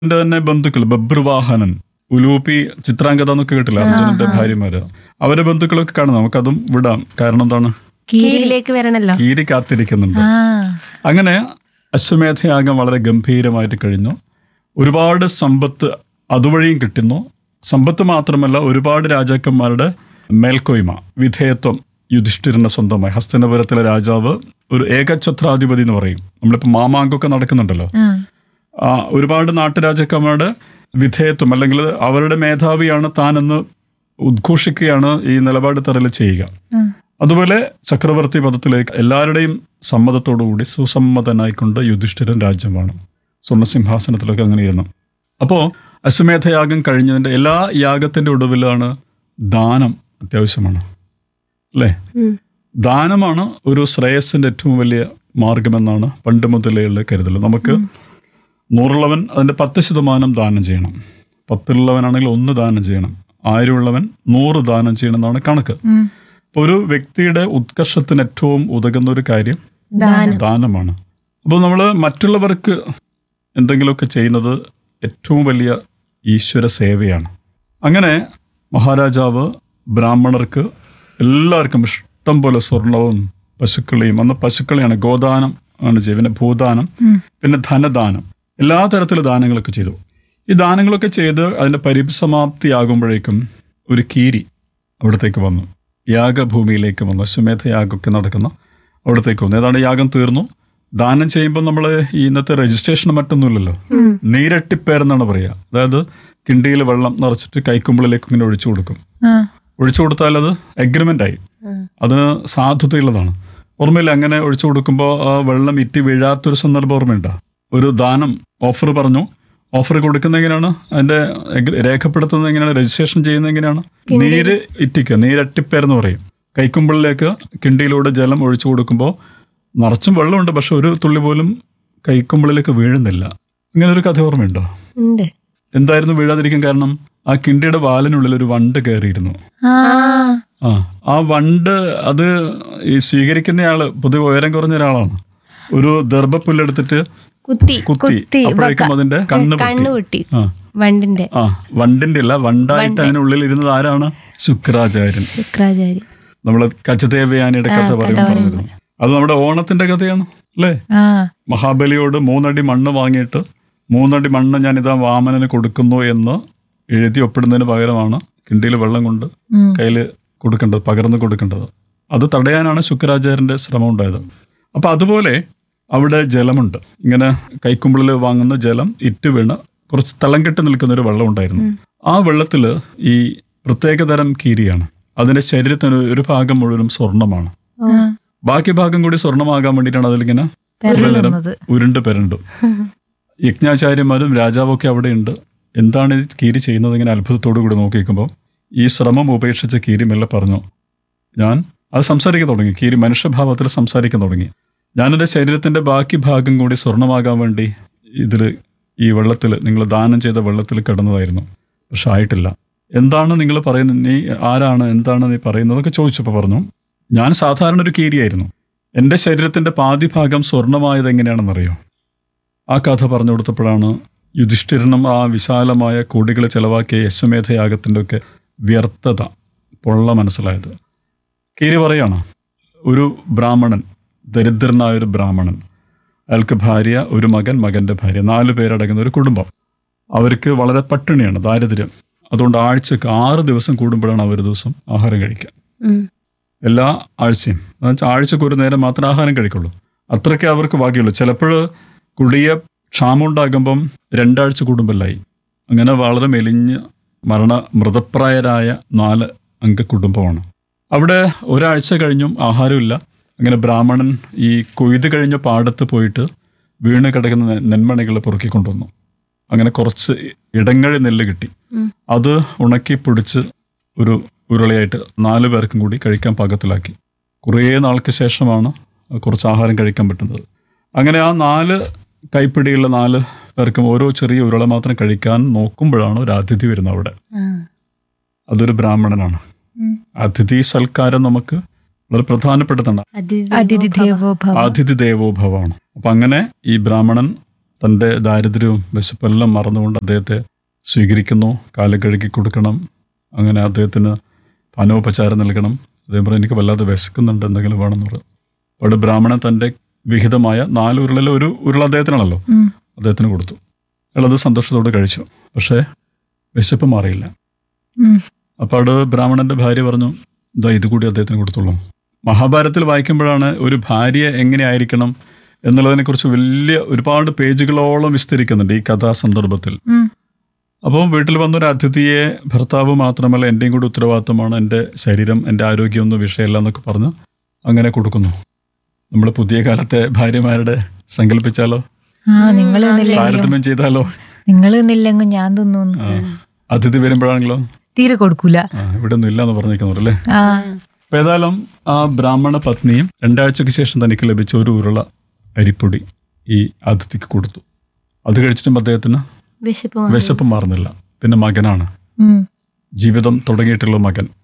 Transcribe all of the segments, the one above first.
എന്റെ തന്നെ ബന്ധുക്കൾ ബബ്രുവാഹനൻ, ഉലൂപ്പി, ചിത്രാംഗത എന്നൊക്കെ കേട്ടില്ല, അർജുനന്റെ ഭാര്യമാര്, അവരെ ബന്ധുക്കളൊക്കെ കാണും. നമുക്കതും വിടാം. കാരണം എന്താണ്, കീരിലേക്ക് വരണല്ലോ. കീരി കാത്തിരിക്കുന്നുണ്ട്. അങ്ങനെ അശ്വമേധയാഗം വളരെ ഗംഭീരമായിട്ട് കഴിഞ്ഞു. ഒരുപാട് സമ്പത്ത് അതുവഴിയും കിട്ടുന്നു. സമ്പത്ത് മാത്രമല്ല, ഒരുപാട് രാജാക്കന്മാരുടെ മേൽക്കോയ്മ, വിധേയത്വം യുധിഷ്ഠിരന്റെ സ്വന്തമായി. ഹസ്തിനപുരത്തിലെ രാജാവ് ഒരു ഏകഛത്രാധിപതി എന്ന് പറയും. നമ്മളിപ്പോൾ മാമാങ്കമൊക്കെ നടക്കുന്നുണ്ടല്ലോ, ഒരുപാട് നാട്ടുരാജാക്കന്മാരുടെ വിധേയത്വം അല്ലെങ്കിൽ അവരുടെ മേധാവിയാണ് താനെന്ന് ഉദ്ഘോഷിക്കുകയാണ് ഈ നിലപാട് തറയിൽ ചെയ്യുക. അതുപോലെ ചക്രവർത്തി പദത്തിലേക്ക് എല്ലാവരുടെയും സമ്മതത്തോടുകൂടി സുസമ്മതനായിക്കൊണ്ട് യുധിഷ്ഠിരൻ രാജ്യമാണ്. സ്വർണ്ണസിംഹാസനത്തിലൊക്കെ അങ്ങനെ ഇരുന്നു. അപ്പോൾ അശ്വമേധയാഗം കഴിഞ്ഞതിൻ്റെ എല്ലാ യാഗത്തിൻ്റെ ഒടുവിലാണ് ദാനം അത്യാവശ്യമാണ്, അല്ലേ? ദാനമാണ് ഒരു ശ്രേയസിൻ്റെ ഏറ്റവും വലിയ മാർഗമെന്നാണ് പണ്ട് മുതലേയുള്ള കരുതൽ. നമുക്ക് 100 അതിൻ്റെ 10% ദാനം ചെയ്യണം. 10 1 ദാനം ചെയ്യണം. 1000 100 ദാനം ചെയ്യണം എന്നാണ് കണക്ക്. ഒരു വ്യക്തിയുടെ ഉത്കർഷത്തിന് ഏറ്റവും ഉതകുന്ന ഒരു കാര്യം ദാനമാണ്. അപ്പോൾ നമ്മൾ മറ്റുള്ളവർക്ക് എന്തെങ്കിലുമൊക്കെ ചെയ്യുന്നത് ഏറ്റവും വലിയ ഈശ്വര സേവയാണ്. അങ്ങനെ മഹാരാജാവ് ബ്രാഹ്മണർക്ക് എല്ലാവർക്കും ഇഷ്ടം പോലെ സ്വർണവും പശുക്കളെയും, അന്ന് പശുക്കളെയാണ് ഗോദാനം ആണ് ചെയ്യുക, പിന്നെ ഭൂദാനം, പിന്നെ ധനദാനം, എല്ലാ തരത്തിലുള്ള ദാനങ്ങളൊക്കെ ചെയ്തു. ഈ ദാനങ്ങളൊക്കെ ചെയ്ത് അതിൻ്റെ പരിസമാപ്തിയാകുമ്പോഴേക്കും ഒരു കീരി അവിടത്തേക്ക് വന്നു, യാഗഭൂമിയിലേക്ക് വന്നു. അശ്വമേധ യാഗമൊക്കെ നടക്കുന്ന അവിടത്തേക്ക് വന്നു. ഏതാണ്ട് യാഗം തീർന്നു. ദാനം ചെയ്യുമ്പോൾ നമ്മൾ ഈ ഇന്നത്തെ രജിസ്ട്രേഷൻ മറ്റൊന്നുമില്ലല്ലോ, നീരട്ടിപ്പേരെന്നാണ് പറയുക. അതായത് കിണ്ടിയിൽ വെള്ളം നിറച്ചിട്ട് കൈക്കുമ്പിളിലേക്ക് ഇങ്ങനെ ഒഴിച്ചു കൊടുക്കും. ഒഴിച്ചു കൊടുത്താൽ അത് എഗ്രിമെന്റ് ആയി, അതിന് സാധുതയുള്ളതാണ്. ഓർമ്മയില്ല, അങ്ങനെ ഒഴിച്ചു കൊടുക്കുമ്പോൾ ആ വെള്ളം ഇറ്റി വീഴാത്തൊരു സന്ദർഭം ഓർമ്മയുണ്ടോ? ഒരു ദാനം ഓഫർ പറഞ്ഞു, ഓഫർ കൊടുക്കുന്നത് എങ്ങനെയാണ്, അതിന്റെ രേഖപ്പെടുത്തുന്നത് എങ്ങനെയാണ്, രജിസ്ട്രേഷൻ ചെയ്യുന്നത് എങ്ങനെയാണ്? നീര് ഇറ്റിക്കുക, നീരട്ടിപ്പേരെന്ന് പറയും. കൈക്കുമ്പിളിലേക്ക് കിണ്ടിയിലൂടെ ജലം ഒഴിച്ചു കൊടുക്കുമ്പോൾ നിറച്ചും വെള്ളമുണ്ട്, പക്ഷെ ഒരു തുള്ളി പോലും കൈക്കുമ്പിളിലേക്ക് വീഴുന്നില്ല. ഇങ്ങനെ ഒരു കഥ ഓർമ്മയുണ്ടോ? എന്തായിരുന്നു വീഴാതിരിക്കാൻ കാരണം? ആ കിണ്ടിയുടെ വാലിനുള്ളിൽ ഒരു വണ്ട് കയറിയിരുന്നു. ആ വണ്ട് അത് ഈ സ്വീകരിക്കുന്നയാള് പൊതുവെ ഉയരം കുറഞ്ഞ ഒരാളാണ്. ഒരു ദർഭപ്പുല്ലെടുത്തിട്ട് കുത്തി അപ്പോഴേക്കും അതിന്റെ കണ്ണ് പൊട്ടി. വണ്ടിന്റെ അല്ല, വണ്ടായിട്ട് അതിനുള്ളിൽ ഇരുന്നത് ആരാണ്? ശുക്രാചാര്യൻ. നമ്മള് കച്ചദേവയാനിയുടെ കഥ പറഞ്ഞിരുന്നു. അത് നമ്മുടെ ഓണത്തിന്റെ കഥയാണ്, അല്ലേ? മഹാബലിയോട് 3 അടി മണ്ണ് വാങ്ങിയിട്ട് 3 അടി മണ്ണ് ഞാൻ ഇതാ വാമനന് കൊടുക്കുന്നു എന്ന് എഴുതി ഒപ്പിടുന്നതിന് പകരമാണ് കിണ്ടിയിൽ വെള്ളം കൊണ്ട് കയ്യിൽ കൊടുക്കേണ്ടത്, പകർന്നു കൊടുക്കേണ്ടത്. അത് തടയാനാണ് ശുക്രാചാര്യന്റെ ശ്രമം ഉണ്ടായത്. അപ്പൊ അതുപോലെ അവിടെ ജലമുണ്ട്. ഇങ്ങനെ കൈക്കുമ്പിളിൽ വാങ്ങുന്ന ജലം ഇറ്റ് വീണ് കുറച്ച് തളം കെട്ടി നിൽക്കുന്ന ഒരു വെള്ളം ഉണ്ടായിരുന്നു. ആ വെള്ളത്തിൽ ഈ പ്രത്യേകതരം കീരിയാണ്. അതിന്റെ ശരീരത്തിന് ഒരു ഭാഗം മുഴുവനും സ്വർണമാണ്, ബാക്കി ഭാഗം കൂടി സ്വർണമാകാൻ വേണ്ടിയിട്ടാണ് അതിലിങ്ങനെ ഉരുണ്ട് പെരണ്ടു. യജ്ഞാചാര്യന്മാരും രാജാവും ഒക്കെ അവിടെയുണ്ട്. എന്താണ് ഈ കീരി ചെയ്യുന്നത്? ഇങ്ങനെ അത്ഭുതത്തോടു കൂടി നോക്കിക്കുമ്പോൾ ഈ ശ്രമം ഉപേക്ഷിച്ച കീരി മെല്ലെ പറഞ്ഞു, ഞാൻ അത് സംസാരിക്കാൻ തുടങ്ങി. കീരി മനുഷ്യഭാവത്തിൽ സംസാരിക്കാൻ തുടങ്ങി. ഞാനെൻ്റെ ശരീരത്തിൻ്റെ ബാക്കി ഭാഗം കൂടി സ്വർണമാകാൻ വേണ്ടി ഈ വെള്ളത്തിൽ, നിങ്ങൾ ദാനം ചെയ്ത വെള്ളത്തിൽ കിടന്നതായിരുന്നു, പക്ഷെ ആയിട്ടില്ല. എന്താണ് നിങ്ങൾ പറയുന്നത്? നീ ആരാണ്? എന്താണ് നീ പറയുന്നതൊക്കെ ചോദിച്ചപ്പോൾ പറഞ്ഞു, ഞാൻ സാധാരണ ഒരു കീരിയായിരുന്നു. എൻ്റെ ശരീരത്തിൻ്റെ പാതി ഭാഗം സ്വർണമായത് എങ്ങനെയാണെന്നറിയോ? ആ കഥ പറഞ്ഞു കൊടുത്തപ്പോഴാണ് യുധിഷ്ഠിരനും ആ വിശാലമായ കോടികൾ ചെലവാക്കിയ അശ്വമേധയാഗത്തിൻ്റെ ഒക്കെ വ്യർത്ഥത, പൊള്ള മനസ്സിലായത്. കീരി പറയാണ്, ഒരു ബ്രാഹ്മണൻ, ദരിദ്രനായൊരു ബ്രാഹ്മണൻ, അയാൾക്ക് ഭാര്യ, ഒരു മകൻ, മകൻ്റെ ഭാര്യ, 4 പേരടങ്ങുന്ന ഒരു കുടുംബം. അവർക്ക് വളരെ പട്ടിണിയാണ്, ദാരിദ്ര്യം. അതുകൊണ്ട് ആഴ്ചക്ക് 6 ദിവസം കൂടുമ്പോഴാണ് അവർ ദിവസം ആഹാരം കഴിക്കുക. എല്ലാ ആഴ്ചയും, എന്നുവെച്ചാൽ ആഴ്ചക്ക് ഒരു നേരം മാത്രമേ ആഹാരം കഴിക്കുള്ളൂ. അത്രയ്ക്ക് അവർക്ക് ബാക്കിയുള്ളൂ. ചിലപ്പോൾ കുടിയ ക്ഷാമം ഉണ്ടാകുമ്പം 2 ആഴ്ച കൂടുമ്പല്ലായി. അങ്ങനെ വളരെ മെലിഞ്ഞ് മൃതപ്രായരായ 4 അംഗ കുടുംബമാണ്. അവിടെ ഒരാഴ്ച കഴിഞ്ഞും ആഹാരമില്ല. അങ്ങനെ ബ്രാഹ്മണൻ ഈ കൊയ്ത് കഴിഞ്ഞ പാടത്ത് പോയിട്ട് വീണ് കിടക്കുന്ന നെന്മണികൾ പൊറുക്കിക്കൊണ്ടുവന്നു. അങ്ങനെ കുറച്ച് ഇടങ്ങഴി നെല്ല് കിട്ടി. അത് ഉണക്കി പൊടിച്ച് ഒരു ഉരുളയായിട്ട് 4 പേർക്കും കൂടി കഴിക്കാൻ പാകത്തിലാക്കി. കുറേ നാൾക്ക് ശേഷമാണ് കുറച്ച് ആഹാരം കഴിക്കാൻ പറ്റുന്നത്. അങ്ങനെ ആ 4 കൈപ്പിടിയുള്ള 4 പേർക്കും ഓരോ ചെറിയ ഉരുള മാത്രം കഴിക്കാൻ നോക്കുമ്പോഴാണ് ഒരു അതിഥി വരുന്നത് അവിടെ. അതൊരു ബ്രാഹ്മണനാണ്. അതിഥി സൽക്കാരം നമുക്ക് വളരെ പ്രധാനപ്പെട്ടതാണ്. അതിഥി ദേവോഭവമാണ്. അപ്പൊ അങ്ങനെ ഈ ബ്രാഹ്മണൻ തൻ്റെ ദാരിദ്ര്യവും വിശപ്പെല്ലാം മറന്നുകൊണ്ട് അദ്ദേഹത്തെ സ്വീകരിക്കുന്നു. കാല് കഴുകി കൊടുക്കണം, അങ്ങനെ അദ്ദേഹത്തിന് പാനോപചാരം നൽകണം. അദ്ദേഹം പറഞ്ഞു, എനിക്ക് വല്ലാതെ വിശക്കുന്നുണ്ട്, എന്തെങ്കിലും വേണമെന്ന് പറയും. അവിടെ ബ്രാഹ്മണൻ തൻ്റെ വിഹിതമായ 4 ഉരുളിൽ ഒരു ഉരുള അദ്ദേഹത്തിനാണല്ലോ, അദ്ദേഹത്തിന് കൊടുത്തു. അയാൾ അത് സന്തോഷത്തോടെ കഴിച്ചു. പക്ഷേ വിശപ്പ് മാറിയില്ല. അപ്പോൾ അവിടെ ബ്രാഹ്മണന്റെ ഭാര്യ പറഞ്ഞു, ഇതാ ഇത് കൂടി അദ്ദേഹത്തിന് കൊടുത്തുള്ളൂ. മഹാഭാരതത്തിൽ വായിക്കുമ്പോഴാണ് ഒരു ഭാര്യ എങ്ങനെയായിരിക്കണം എന്നുള്ളതിനെക്കുറിച്ച് ഒരുപാട് പേജുകളോളം വിസ്തരിക്കുന്നുണ്ട് ഈ കഥാസന്ദർഭത്തിൽ. അപ്പോൾ വീട്ടിൽ വന്നൊരു അതിഥിയെ ഭർത്താവ് മാത്രമല്ല എൻ്റെയും കൂടി ഉത്തരവാദിത്തമാണ്, എൻ്റെ ശരീരം, എൻ്റെ ആരോഗ്യമൊന്നും വിഷയമല്ല എന്നൊക്കെ പറഞ്ഞ് അങ്ങനെ കൊടുക്കുന്നു. നമ്മൾ പുതിയ കാലത്തെ ഭാര്യമാരുടെ സങ്കല്പിച്ചാലോ, താരതമ്യം ചെയ്താലോ, നിങ്ങൾ ഇന്നില്ലെങ്കിൽ ഞാൻ തിന്നു. അതിഥി വരുമ്പോഴാണെങ്കിലോ തീരെ കൊടുക്കൂല, ഇവിടെ ഒന്നും ഇല്ലാന്ന് പറഞ്ഞിരിക്കുന്നവരല്ലേ. അപ്പൊ ഏതായാലും ആ ബ്രാഹ്മണ പത്നിയും 2 ആഴ്ചക്ക് ശേഷം തനിക്ക് ലഭിച്ച ഒരു ഉരുള അരിപ്പൊടി ഈ അതിഥിക്ക് കൊടുത്തു. അത് കഴിച്ചിട്ടും അദ്ദേഹത്തിന് വിശപ്പ് മാറുന്നില്ല. പിന്നെ മകനാണ്, ജീവിതം തുടങ്ങിയിട്ടുള്ള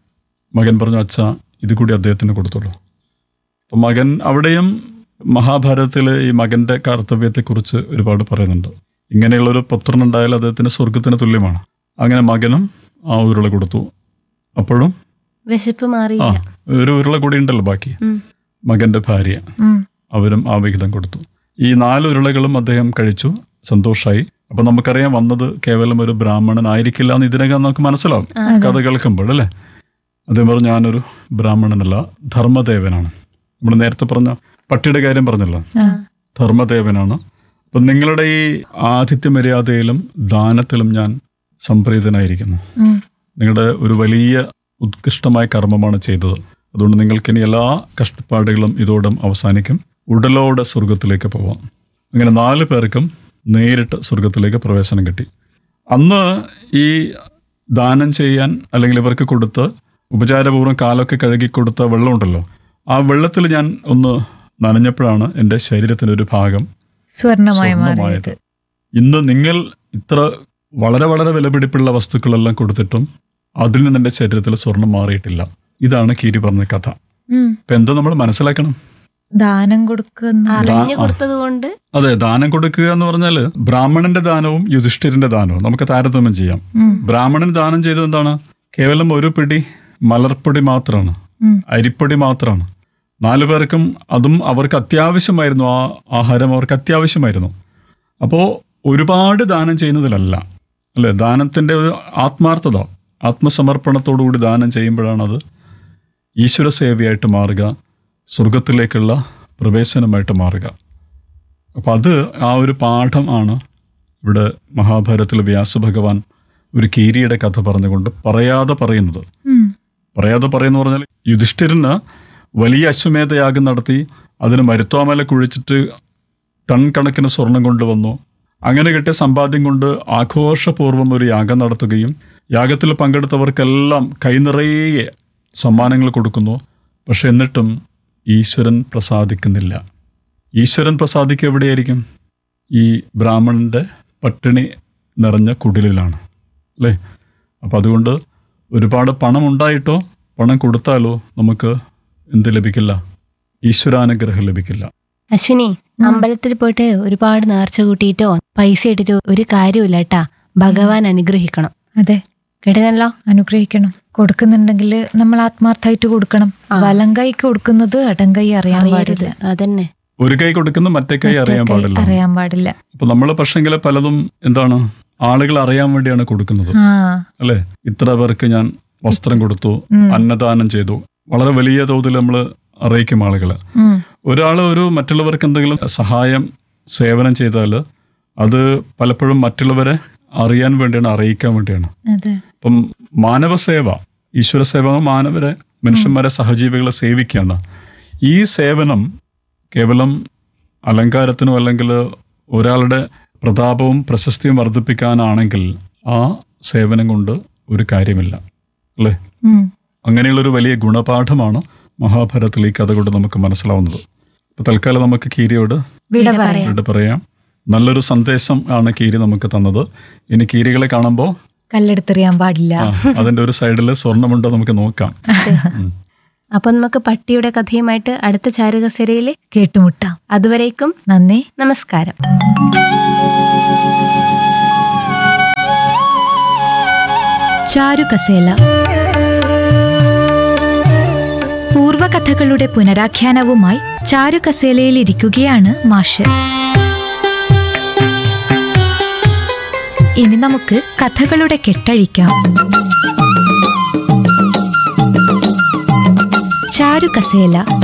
മകൻ പറഞ്ഞു, അച്ഛാ ഇത് കൂടി അദ്ദേഹത്തിന് കൊടുത്തുള്ളൂ. അപ്പം മകൻ, അവിടെയും മഹാഭാരതത്തിൽ ഈ മകന്റെ കർത്തവ്യത്തെക്കുറിച്ച് ഒരുപാട് പറയുന്നുണ്ട്. ഇങ്ങനെയുള്ളൊരു പുത്രനുണ്ടായാൽ അദ്ദേഹത്തിന് സ്വർഗത്തിന് തുല്യമാണ്. അങ്ങനെ മകനും ആ ഉരുള കൊടുത്തു. അപ്പോഴും വിശപ്പ് മാറിയില്ല. ഒരു ഉരുള കൂടി ഉണ്ടല്ലോ ബാക്കി. മകന്റെ ഭാര്യ, അവരും ആ വിഹിതം കൊടുത്തു. ഈ 4 ഉരുളകളും അദ്ദേഹം കഴിച്ചു, സന്തോഷമായി. അപ്പൊ നമുക്കറിയാം വന്നത് കേവലം ഒരു ബ്രാഹ്മണനായിരിക്കില്ല എന്ന് ഇതിനകം നമുക്ക് മനസ്സിലാവും കഥ കേൾക്കുമ്പോൾ അല്ലേ. അദ്ദേഹം പറഞ്ഞു, ഞാനൊരു ബ്രാഹ്മണനല്ല, ധർമ്മദേവനാണ്. നമ്മൾ നേരത്തെ പറഞ്ഞ പട്ടിയുടെ കാര്യം പറഞ്ഞല്ലോ, ധർമ്മദേവനാണ്. അപ്പൊ നിങ്ങളുടെ ഈ ആതിഥ്യ മര്യാദയിലും ദാനത്തിലും ഞാൻ സംപ്രീതനായിരിക്കുന്നു. നിങ്ങളുടെ ഒരു വലിയ ഉത്കൃഷ്ടമായ കർമ്മമാണ് ചെയ്തത്. അതുകൊണ്ട് നിങ്ങൾക്കിനി എല്ലാ കഷ്ടപ്പാടുകളും ഇതോടും അവസാനിക്കും, ഉടലോടെ സ്വർഗത്തിലേക്ക് പോവാം. അങ്ങനെ 4 പേർക്കും നേരിട്ട് സ്വർഗത്തിലേക്ക് പ്രവേശനം കിട്ടി. അന്ന് ഈ ദാനം ചെയ്യാൻ അല്ലെങ്കിൽ ഇവർക്ക് കൊടുത്ത് ഉപചാരപൂർവ്വം കാലൊക്കെ കഴുകി കൊടുത്ത വെള്ളമുണ്ടല്ലോ, ആ വെള്ളത്തിൽ ഞാൻ ഒന്ന് നനഞ്ഞപ്പോഴാണ് എൻ്റെ ശരീരത്തിൻ്റെ ഒരു ഭാഗം സ്വർണ്ണമായത്. ഇന്ന് നിങ്ങൾ ഇത്ര വളരെ വളരെ വിലപിടിപ്പുള്ള വസ്തുക്കളെല്ലാം കൊടുത്തിട്ടും അതിൽ നിന്ന് എൻ്റെ ശരീരത്തിൽ സ്വർണം മാറിയിട്ടില്ല. ഇതാണ് കീരി പറഞ്ഞ കഥ. ഇപ്പൊ എന്താ നമ്മൾ മനസ്സിലാക്കണം? ദാനം കൊടുത്തതുകൊണ്ട് അതെ, ദാനം കൊടുക്കുക എന്ന് പറഞ്ഞാല് ബ്രാഹ്മണന്റെ ദാനവും യുധിഷ്ഠിരന്റെ ദാനവും നമുക്ക് താരതമ്യം ചെയ്യാം. ബ്രാഹ്മണൻ ദാനം ചെയ്തത് എന്താണ്? കേവലം ഒരു പിടി മലർപ്പൊടി മാത്രമാണ്, അരിപ്പൊടി മാത്രമാണ്. 4 പേർക്കും അതും അവർക്ക് അത്യാവശ്യമായിരുന്നു, ആ ആഹാരം അവർക്ക് അത്യാവശ്യമായിരുന്നു. അപ്പോൾ ഒരുപാട് ദാനം ചെയ്യുന്നതിലല്ല അല്ലെ, ദാനത്തിന്റെ ഒരു ആത്മാർത്ഥത, ആത്മസമർപ്പണത്തോടുകൂടി ദാനം ചെയ്യുമ്പോഴാണ് അത് ഈശ്വര സേവയായിട്ട് മാറുക, സ്വർഗത്തിലേക്കുള്ള പ്രവേശനമായിട്ട് മാറുക. അപ്പം അത് ആ ഒരു പാഠം ആണ് ഇവിടെ മഹാഭാരതത്തിൽ വ്യാസഭഗവാൻ ഒരു കീരിയുടെ കഥ പറഞ്ഞുകൊണ്ട് പറയാതെ പറയുന്നത്. പറയാതെ പറയുന്ന പറഞ്ഞാൽ യുധിഷ്ഠിരന് വലിയ അശ്വമേധയാഗം നടത്തി അതിന് മരുത്വാമല കുഴിച്ചിട്ട് ടൺ കണക്കിന് സ്വർണം കൊണ്ടുവന്നു. അങ്ങനെ കിട്ടിയ സമ്പാദ്യം കൊണ്ട് ആഘോഷപൂർവ്വം ഒരു യാഗം നടത്തുകയും യാഗത്തിൽ പങ്കെടുത്തവർക്കെല്ലാം കൈനിറയെ സമ്മാനങ്ങൾ കൊടുക്കുന്നു. പക്ഷെ എന്നിട്ടും ഈശ്വരൻ പ്രസാദിക്കുന്നില്ല. ഈശ്വരൻ പ്രസാദിക്കുക എവിടെയായിരിക്കും? ഈ ബ്രാഹ്മണന്റെ പട്ടിണി നിറഞ്ഞ കുടിലിലാണ് അല്ലേ. അപ്പം അതുകൊണ്ട് ഒരുപാട് പണം ഉണ്ടായിട്ടോ പണം കൊടുത്താലോ നമുക്ക് എന്ത് ലഭിക്കില്ല? ഈശ്വരാനുഗ്രഹം ലഭിക്കില്ല. അശ്വിനി, അമ്പലത്തിൽ പോയിട്ട് ഒരുപാട് നേർച്ച കൂട്ടിയിട്ടോ പൈസ ഇട്ടിട്ടോ ഒരു കാര്യമില്ല കേട്ടാ. ഭഗവാൻ അനുഗ്രഹിക്കണം. അതെ, കേട്ടനല്ലോ, അനുഗ്രഹിക്കണം. കൊടുക്കുന്നുണ്ടെങ്കിൽ നമ്മൾ ആത്മാർത്ഥമായിട്ട് കൊടുക്കണം. വലം കൈക്ക് കൊടുക്കുന്നത് ഇടംകൈ അറിയാൻ പാടില്ല. അതന്നെ, ഒരു കൈ കൊടുക്കുന്ന മറ്റേ കൈ അറിയാൻ പാടില്ല. അപ്പൊ നമ്മൾ പക്ഷെങ്കിൽ പലതും എന്താണ് ആളുകൾ അറിയാൻ വേണ്ടിയാണ് കൊടുക്കുന്നത് അല്ലെ. ഇത്ര പേർക്ക് ഞാൻ വസ്ത്രം കൊടുത്തു, അന്നദാനം ചെയ്തു, വളരെ വലിയ തോതിൽ നമ്മൾ അറിയിക്കും ആളുകളെ. ഒരാൾ മറ്റുള്ളവർക്ക് എന്തെങ്കിലും സഹായം സേവനം ചെയ്താൽ അത് പലപ്പോഴും മറ്റുള്ളവരെ അറിയാൻ വേണ്ടിയാണ്, അറിയിക്കാൻ വേണ്ടിയാണ്. അപ്പം മാനവസേവ, ഈശ്വര സേവ, മാനവരെ, മനുഷ്യന്മാരെ, സഹജീവികളെ സേവിക്കുകയാണ്. ഈ സേവനം കേവലം അലങ്കാരത്തിനോ അല്ലെങ്കിൽ ഒരാളുടെ പ്രതാപവും പ്രശസ്തിയും വർദ്ധിപ്പിക്കാനാണെങ്കിൽ ആ സേവനം കൊണ്ട് ഒരു കാര്യമില്ല അല്ലേ. അങ്ങനെയുള്ളൊരു വലിയ ഗുണപാഠമാണ് മഹാഭാരതത്തിൽ ഈ കഥ കൊണ്ട് നമുക്ക് മനസ്സിലാവുന്നത്. അപ്പൊ തൽക്കാലം നമുക്ക് കീരിയോട് വിട പറയാം. നല്ലൊരു സന്ദേശം ആണ് കീരി നമുക്ക് തന്നത്. ഇനി കീരികളെ കാണുമ്പോൾ കല്ലെടുത്തെറിയാൻ പാടില്ല. അതിന്റെ ഒരു സൈഡിൽ സ്വർണ്ണമുണ്ടോ നമുക്ക് നോക്കാം. അപ്പൊ നമുക്ക് പട്ടിയുടെ കഥയുമായിട്ട് അടുത്ത ചാരുകസേരയിൽ കേട്ടുമുട്ടാം. അതുവരേക്കും നന്ദി, നമസ്കാരം. ചാരുകസേല. പൂർവകഥകളുടെ പുനരാഖ്യാനവുമായി ചാരുകസേലയിൽ ഇരിക്കുകയാണ് മാഷ്. ഇനി നമുക്ക് കഥകളുടെ കെട്ടഴിക്കാം. ചാരുകസേല.